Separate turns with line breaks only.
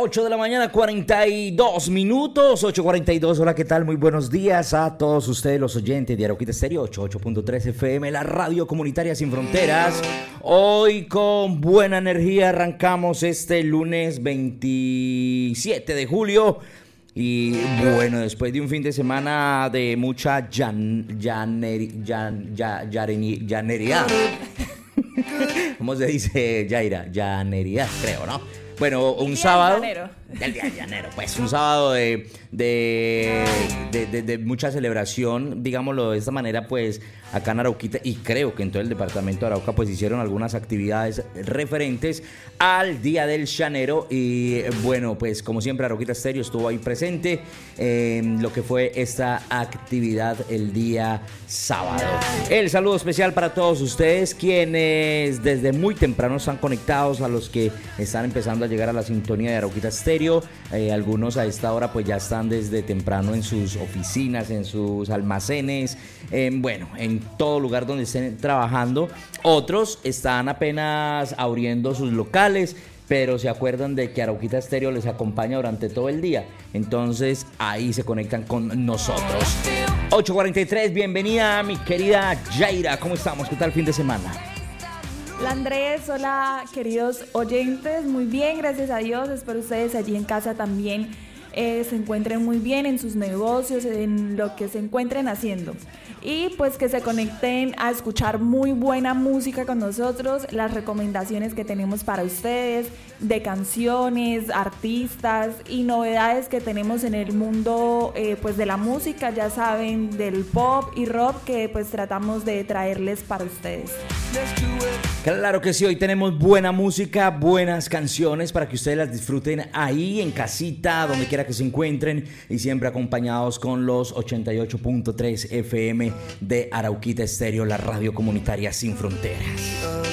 8 de la mañana, 42 minutos, 8:42. Hola, ¿qué tal? Muy buenos días a todos ustedes, los oyentes de Arauquita Estéreo, 88.3 FM, la radio comunitaria sin fronteras. Hoy con buena energía arrancamos este lunes 27 de julio. Y bueno, después de un fin de semana de mucha llanería. ¿Cómo se dice, Yaira? Llanería, creo, ¿no? Bueno, un sábado del día de llanero, pues un sábado de mucha celebración, digámoslo de esta manera, pues acá en Arauquita, y creo que en todo el departamento de Arauca pues hicieron algunas actividades referentes al día del llanero. Y bueno, pues como siempre Arauquita Estéreo estuvo ahí presente en lo que fue esta actividad el día sábado. El saludo especial para todos ustedes quienes desde muy temprano están conectados, a los que están empezando a llegar a la sintonía de Arauquita Estéreo. Algunos a esta hora pues ya están desde temprano en sus oficinas, en sus almacenes, bueno, en todo lugar donde estén trabajando. Otros están apenas abriendo sus locales, pero se acuerdan de que Arauquita Estéreo les acompaña durante todo el día. Entonces ahí se conectan con nosotros. 8:43, bienvenida mi querida Yaira. ¿Cómo estamos? ¿Qué tal el fin de semana?
Hola Andrés, hola queridos oyentes, muy bien, gracias a Dios. Espero ustedes allí en casa también se encuentren muy bien en sus negocios, en lo que se encuentren haciendo. Y pues que se conecten a escuchar muy buena música con nosotros, las recomendaciones que tenemos para ustedes de canciones, artistas y novedades que tenemos en el mundo pues de la música, ya saben, del pop y rock que pues tratamos de traerles para ustedes.
Claro que sí, hoy tenemos buena música, buenas canciones para que ustedes las disfruten ahí en casita, donde quiera que se encuentren, y siempre acompañados con los 88.3 FM de Arauquita Estéreo, la radio comunitaria sin fronteras.